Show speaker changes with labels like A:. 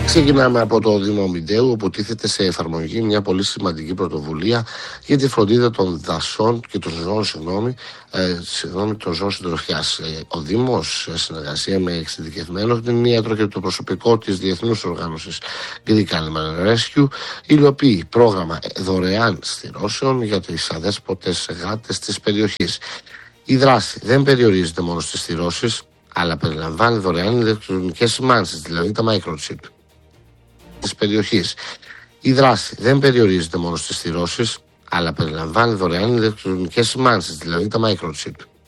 A: Ξεκινάμε από το Δήμο Μιντέου, όπου τίθεται σε εφαρμογή μια πολύ σημαντική πρωτοβουλία για τη φροντίδα των δασών και των ζώων, των ζώων συντροφιάς. Ο Δήμος, σε συνεργασία με εξειδικευμένο κτηνίατρο και το προσωπικό της Διεθνούς Οργάνωσης Greek Animal Rescue, υλοποιεί πρόγραμμα δωρεάν στηρώσεων για τις αδέσποτες γάτες της περιοχής. Η δράση δεν περιορίζεται μόνο στις στηρώσεις, αλλά περιλαμβάνει δωρεάν ηλεκτρονικές σημάνσεις, δηλαδή τα microchip της περιοχής. Η δράση δεν περιορίζεται μόνο στις στηρώσεις, αλλά περιλαμβάνει δωρεάν ηλεκτρονικές σημάνσεις, δηλαδή τα microchip